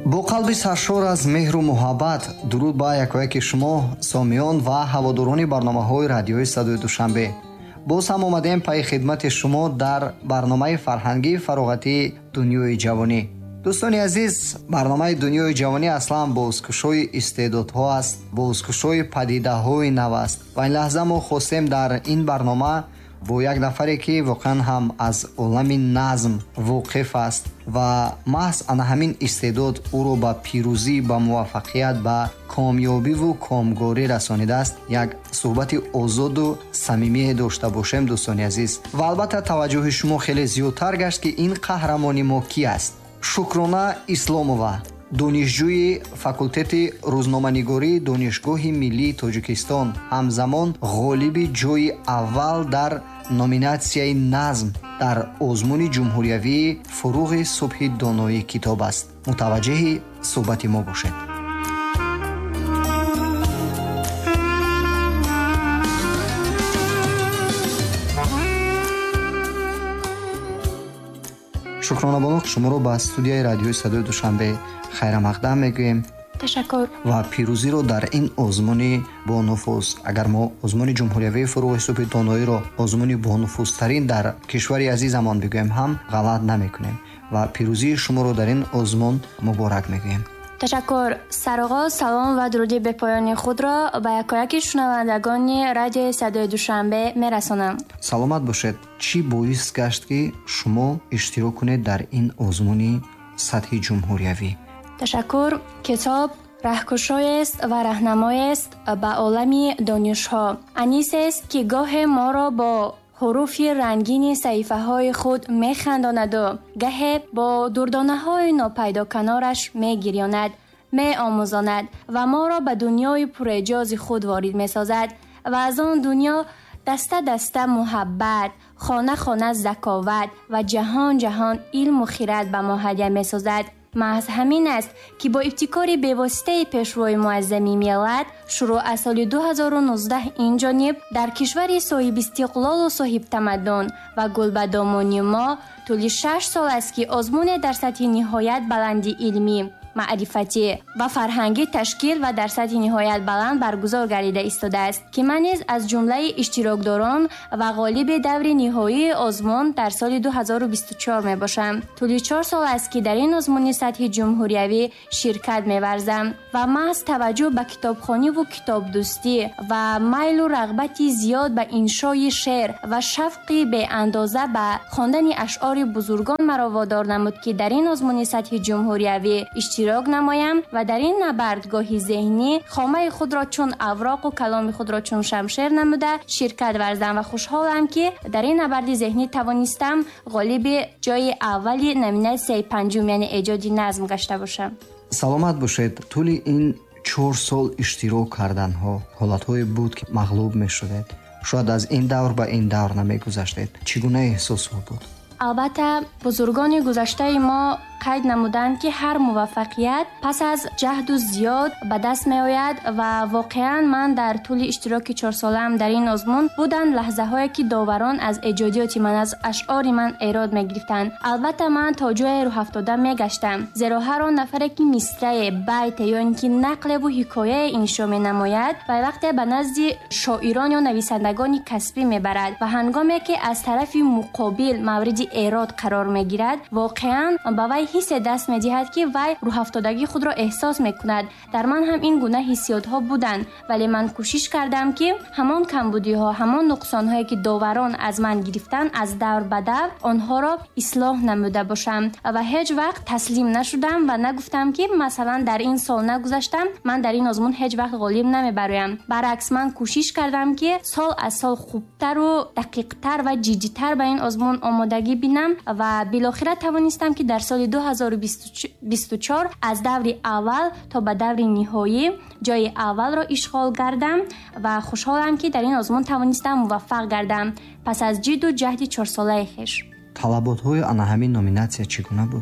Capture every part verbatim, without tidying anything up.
бо қалби саршор аз меҳру муҳаббат дуруд ба якояки шумо сомиён ва ҳаводорони барномаҳои радиои Садои Душанбе. боз ҳам омадем паи хидмати шумо дар барномаи фарҳангии фароғатии Дунёи ҷавонӣ. дӯстони азиз, барномаи Дунёи ҷавонӣ аслан бозкушои истеъдодҳо аст, бозкушои падидаҳои нав аст. ва ин лаҳза мо хостем дар ин барнома бо як нафаре ки воқеан ҳам аз олами назм воқиф аст ва маҳз ана ҳамин истеъдод ӯро ба пирӯзӣ, ба муваффақият, ба комёбиву комгорӣ расонидааст, як суҳбати озоду самимие дошта бошем дӯстони азиз. ва албатта таваҷҷӯҳи шумо хеле зиёдтар гашт ки ин қаҳрамони мо кӣ аст. Шукрона Исломова, донишҷӯи факултети рӯзноманигории Донишгоҳи Миллии Тоҷикистон, ҳамзамон ғолиби ҷойи аввал дар номинатсияи назм дар озмуни ҷумҳуриявии фуруғи субҳи доноӣ китоб аст. мутаваҷҷиҳи суҳбати мо бошед. шукрона бонуқ, шуморо ба студияи радиои Садои Душанбе хайрамақдам мегӯем. ташаккур ва пирӯзиро дар ин озмуни бонуфуз, агар мо озмуни ҷумҳуриявии фуруғи субҳи доноиро озмуни бонуфузтарин дар кишвари азизамон бигӯем ҳам ғалат намекунем ва пирӯзии шуморо дар ин озмун муборак мегӯем. ташаккур. сароғоз салом ва дуруди бепоёни худро ба якояки шунавандагони радиои Садои Душанбе мерасонам. саломат бошед. чӣ боис гашт ки шумо иштирок кунед дар ин озмуни сатҳи ҷумҳуриявӣ? ташаккур. китоб раҳкушоест ва раҳнамоест ба олами донишҳо. анисест ки гоҳе моро бо ҳуруфи рангини саҳифаҳои худ механдонаду гаҳе бо дурдонаҳои нопайдоканораш мегирёнад, меомӯзонад ва моро ба дунёи пурэҷози худ ворид месозад ва аз он дунё даста даста муҳаббат, хона хона заковат ва ҷаҳон ҷаҳон илму хират ба мо ҳадия месозад. маҳз ҳамин аст ки бо ибтикори бевоситаи пешвои муаззами миллат шурӯъ аз соли ду ҳазору нуздаҳ инҷониб дар кишвари соҳибистиқлолу соҳибтамаддун ва гулбадомони мо тӯли шаш сол аст ки озмуне дар сатҳи ниҳоят баланди илмӣ, маърифатӣ ва фарҳангӣ ташкил ва дар сатҳи ниҳоят баланд баргузор гардида истодааст ки ман низ аз ҷумлаи иштирокдорон ва ғолиби даври ниҳоии озмун дар соли ду ҳазору бисту чор мебошам. тӯли чор сол аст ки дар ин озмуни сатҳи ҷумҳуриявӣ ширкат меварзам ва маҳз таваҷҷӯҳ ба китобхониву китобдӯстӣ ва майлу рағбати зиёд ба иншои шеър ва шавқи беандоза ба хондани ашъори бузургон маро водор намуд ки дар ин озмуни сатҳи ҷумҳуриявӣ иштирок намоям ва дар ин набардгоҳи зеҳнӣ хомаи худро чун авроқу каломи худро чун шамшер намуда ширкат варзам ва хушҳолам ки дар ин набарди зеҳнӣ тавонистам ғолиби ҷойи аввали номинатсияи панҷум, яъне эҷоди назм гашта бошам. саломат бошед. тӯли ин чор сол иштирок карданҳо ҳолатҳое буд ки мағлуб мешудед, шояд аз ин давр ба ин давр намегузаштед. чӣ гуна эҳсосҳо буд? албатта бузургони гузаштаи мо қайд намуданд ки ҳар муваффақият пас аз ҷаҳду зиёд ба даст меояд ва воқеан ман дар тӯли иштироки чорсолаам дар ин озмун буданд лаҳзаҳое ки доварон аз эҷодиёти ман, аз ашъори ман эрод мегирифтанд. албатта ман то ҷое рӯҳафтода мегаштам, зеро ҳар он нафаре ки мисрае, байте ё ин ки нақлеву ҳикояе иншо менамояд вай вақте ба назди шоирон ё нависандагони касбӣ мебарад ва ҳангоме ки аз тарафи муқобил мавриди эрод қарор мегирад, воқеан ба вай ҳиссе даст медиҳад ки вай рӯҳафтодагии худро эҳсос мекунад. дар ман ҳам ин гуна ҳиссиётҳо буданд, вале ман кӯшиш кардам ки ҳамон камбудиҳо, ҳамон нуқсонҳое ки доварон аз ман гирифтанд, аз давр ба давр онҳоро ислоҳ намуда бошам ва ҳеҷ вақт таслим нашудам ва нагуфтам ки масалан дар ин сол нагузаштам, ман дар ин озмун ҳеҷ вақт ғолиб намебароям. баръакс, ман кӯшиш кардам ки сол аз сол хубтару дақиқтар ва ҷиддитар ба ин озмун омодагӣ бинам ва билохира тавонистам ки дар соли ду ҳазору бисту чор аз даври аввал то ба даври ниҳоӣ ҷойи аввалро ишғол гардам ва хушҳолам ки дар ин озмун тавонистам муваффақ гардам пас аз ҷидду ҷаҳди чорсолаи хеш. талаботҳои ана ҳамин номинатсия чӣ гуна буд?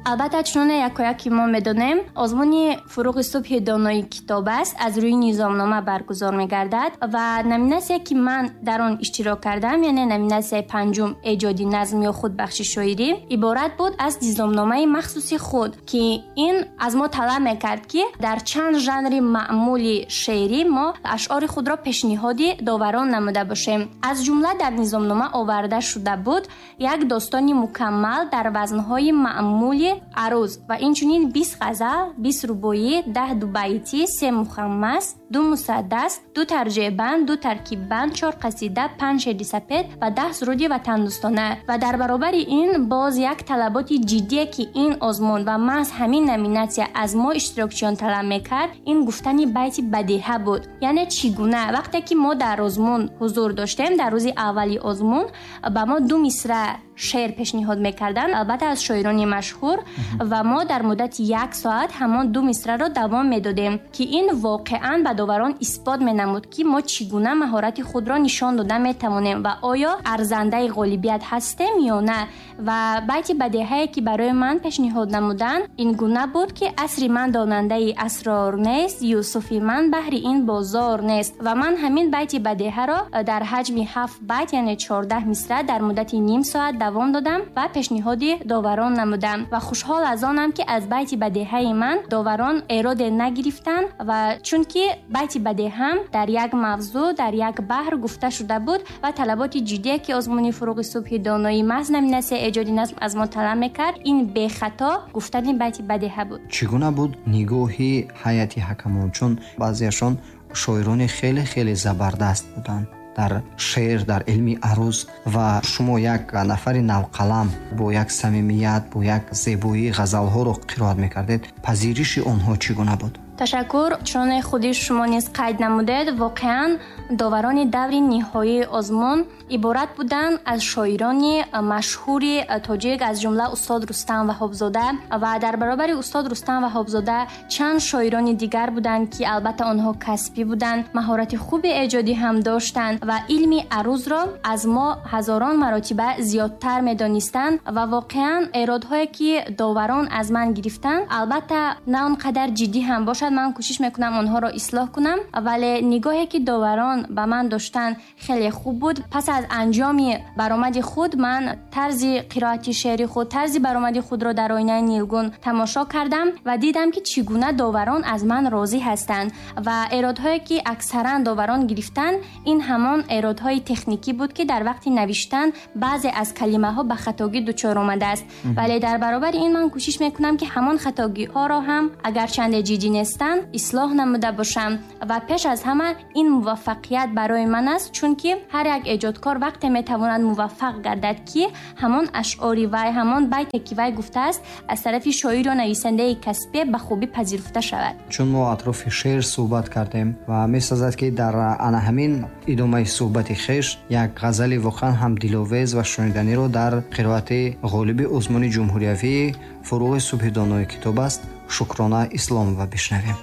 البته چون یکایکی ما میدونیم آزمون فروغ صبح دانایی کتاب است از روی نظامنامه برگزار میگردد و نمینه که من در آن اشتراک کردم یعنی نمینه پنجم ایجادی نظم یا خودبخشی شاعری عبارت بود از نظامنامه مخصوصی خود که این از ما طلب میکرد که در چند ژانر معمولی شعری ما اشعار خود را پیشنهادی داوران نموده باشیم. از جمله در نظامنامه آورده شده بود یک داستانی مکمل در وزنهای معمولی عروض و اینچنین بیست غزل، بیست رباعی، ده دو بیتی، سه مخمس، دو مسدس، دو ترجیع بند، دو ترکیب بند، چهار قصیده، پنج شعر سپید و ده سرودی وطن‌دوستانه. و در برابر این باز یک طلبات جدی که این آزمون و محض همین نامیناسیون از ما اشتراکچیان طلب میکرد این گفتن بیت بدیهه بود. یعنی چگونه وقتی که ما در آزمون حضور داشتیم در روز اولی آزمون با ما دو مصرع شعر پیشنهاد میکردن البته از شاعران مشهور و ما در مدت یک ساعت همان دو مصرع را دوام میدادیم که این واقعا به داوران اثبات مینمود که ما چگونه مهارت خود را نشان داده میتوانیم و آیا ارزنده غالبیت هستیم یا نه. و بیت بدیهی که برای من پیشنهاد نمودن این گونه بود که عصر من داننده اسرار نیست، یوسفی من بهر این بازار نیست. و من همین بیت بدیهی را در حجم هفت بیت یعنی چهارده مصرع در مدت نیم ساعت دوام دادم و پیشنهادی داوران نمودم و خوشحال از آنم که از بیت بدیهی من داوران اراده نگرفتن و چون که بیت بدیهی هم در یک موضوع در یک بحر گفته شده بود و طلبات جدی که آزمون فروغ صبح دانایی محض نمینه ایجادی نظم از ما طلب میکرد این به خطا گفتن بیت بدیهی بود. چگونه بود نگاهی هیئت حکمان؟ چون بعضیشان شاعران خیلی خیلی زبردست بودند در شعر در علم عروض و شما یک نفر نوقلم با یک صمیمیت با یک زیبایی غزل‌ها رو قرائت می‌کردید. پذیرش آنها چگونه بود؟ تشکر. چون خودی شما نیز قید نمودید واقعا داوران دور نهایی آزمون عبارت بودند از شاعران مشهور تاجیک از جمله استاد رستم وهابزاده و در برابر استاد رستم وهابزاده چند شاعران دیگر بودند که البته آنها کسبی بودند، مهارت خوب ایجادی هم داشتند و علم عروض را از ما هزاران مراتب زیادتر می‌دانستند و واقعا ایرادهایی که داوران از من گرفتند البته نه آنقدر جدی هم باشد من کوشش میکنم آنها را اصلاح کنم ولی نگاهی که داوران به من داشتن خیلی خوب بود. پس از انجام برآمد خود من طرز قرائت شعری خود طرز برآمد خود را در آینه نیلگون تماشا کردم و دیدم که چگونه داوران از من راضی هستند و ایرادهایی که اکثرا داوران گرفتن این همان ایرادهای تکنیکی بود که در وقت نوشتن بعضی از کلمه ها به خطاگی دچار آمده است. ولی در برابر این من کوشش میکنم که همان خطاگی ها را هم اگر چند جدی نیستن اصلاح نموده باشم و پیش از همه این موفقیت برای من است چون که هر یک ایجادکار وقتی میتواند موفق گردد که همان اشعاری و همان بیتی که وی گفته است از طرف شاعر و نویسنده کسبی به خوبی پذیرفته شود. چون ما اطراف شعر صحبت کردیم و می‌سازد که در آن همین ادامه صحبت خویش یک غزل واقعا هم دل‌آویز و شنیدنی رو در قرائت غالب آزمون جمهوریوی فروغ صبح دانایی کتاب است شکرانه اسلام و بشنویم.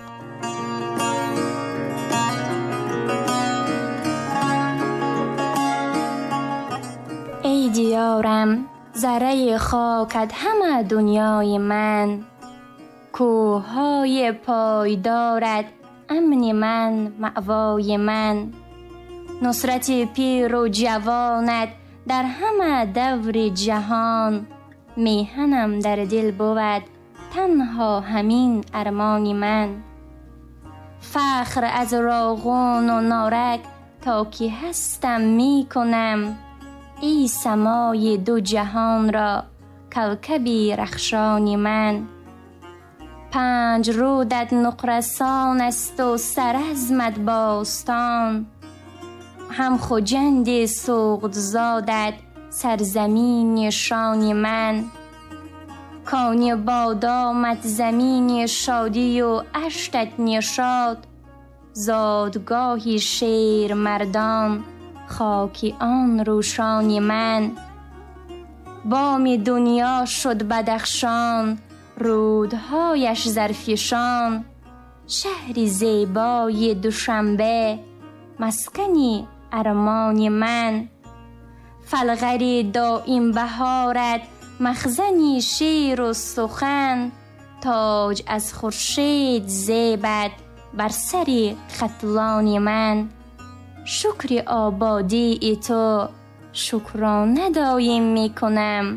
ای دیارم ذره خاکت همه دنیای من، کوههای پایدارت امن من مأوای من، نصرت پیر و جوانت در همه دور جهان، میهنم در دل بود تنها همین ارمان من. فخر از راغون و نارک تا که هستم می کنم، ای سمای دو جهان را کوکبی رخشان من. پنج رودت نقرسان است و سرعزمت باستان، هم خجند سوغد زادت سرزمین شان من. کانی بادامت زمین شادی و اشتت نشاد، زادگاهی شیر مردان خاکی آن روشان من. بام دنیا شد بدخشان رودهایش زرفشان، شهر زیبای دوشنبه مسکنی ارمان من. فلغری دائم بهارت مخزنی شیر و سخن، تاج از خورشید زیبد بر سر ختلان من. شکر آبادی ای تو شکرانه دایم می کنم.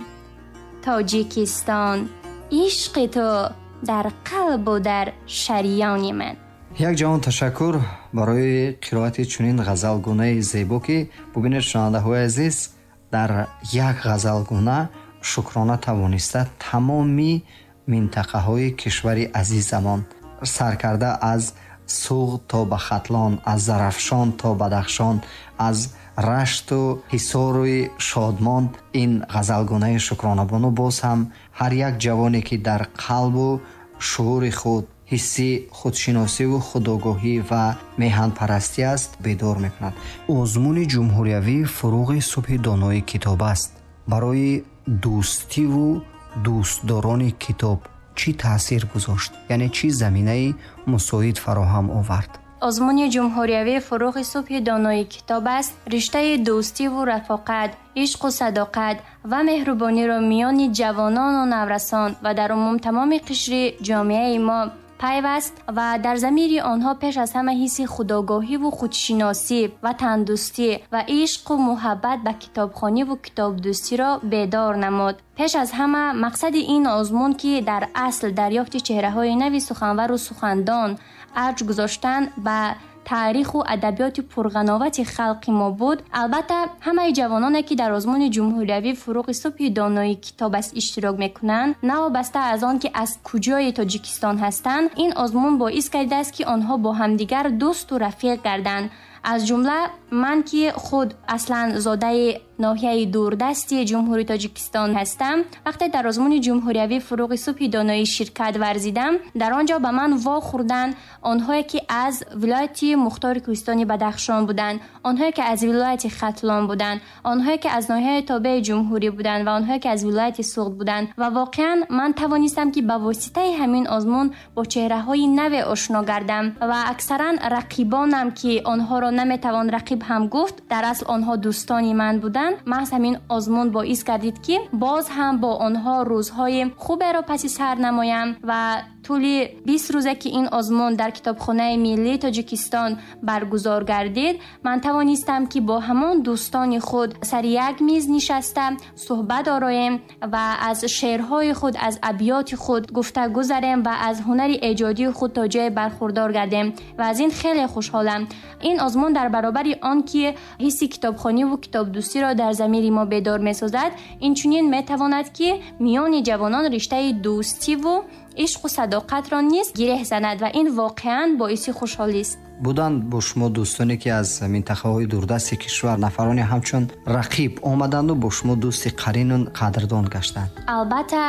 تاجیکستان عشق تو در قلب و در شریان من. یک جهان تشکر برای قرائت چنین غزلگونه زیبا که ببینید شنونده‌های عزیز در یک غزلگونه شکرانه توانسته تمامی منطقه های کشور عزیزمان سر کرده، از سوغد تا به ختلان، از زرافشان تا بدخشان، از رشت و حصار و شادمان. این غزلگونه شکرانه بانو باز هم هر یک جوانی که در قلب و شعور خود حسی خودشناسی و خودآگاهی و میهن پرستی است بیدار میکند. آزمون جمهوریوی فروغ صبح دانای کتاب است. برای دوستی و دوستداران کتاب چی تاثیر گذاشت؟ یعنی چی زمینه مساعد فراهم آورد؟ آزمون جمهوریوی فروغ صبح دانای کتاب است. رشته دوستی و رفاقت، عشق و صداقت و مهربانی را میان جوانان و نورسان و در عموم تمام قشر جامعه ما پیوست و در ضمیر آنها پیش از همه حس خودآگاهی و خودشناسی و تندرستی و عشق و محبت به کتابخوانی و کتاب دوستی را بیدار نمود. پیش از همه مقصد این آزمون که در اصل دریافت چهره‌های نوی سخنور و سخندان، ارج گذاشتن به تاریخ و ادبیات پرغناوت خلق ما بود. البته همه جوانانی که در آزمون جمهوریوی فروغ صبح دانای کتاب است اشتراک میکنند، نوابسته از آن که از کجای تاجیکستان هستند، این آزمون باعث کرده است که آنها با همدیگر دوست و رفیق گردند. از جمله من که خود اصلا زاده ناحیه دوردستی جمهوری تاجیکستان هستم، وقتی در آزمون جمهوریوی فروغ صبح دانایی شرکت ورزیدم، در آنجا به من وا خوردن آنهایی که از ولایت مختار کوهستانی بدخشان بودند، آنهایی که از ولایت ختلان بودند، آنهایی که از ناحیه تابع جمهوری بودند و آنهایی که از ولایت سوغد بودند و واقعا من توانستم که به واسطه همین آزمون با چهره‌های نو آشنا گردم و اکثرا رقیبانم که آنها را نمیتوان رقیب هم گفت، در اصل آنها دوستانی من بودند. محض همین آزمون باعث کردید که باز هم با آنها روزهای خوب را پس سر نمایم و طول بیست روزه که این آزمون در کتابخانه ملی تاجیکستان برگزار گردید، من توانستم که با همان دوستان خود سر یک میز نشسته صحبت آراییم و از شعرهای خود، از ابیات خود گفتگو گذاریم و از هنر ایجادی خود تا جای برخوردار گردیم و از این خیلی خوشحالم. این آزمون در برابر آن که حس کتابخوانی و کتاب دوستی را در ضمیر ما بیدار می‌سازد، این چنین می‌تواند که میان جوانان رشته دوستی و عشق و صداقت را نیز گره زند و این واقعا باعث خوشحالی است. بودند با شما دوستانی که از منطقه‌های دوردست کشور، نفرانی همچون رقیب آمدند و با شما دوستی قرین و قدردان گشتند؟ البته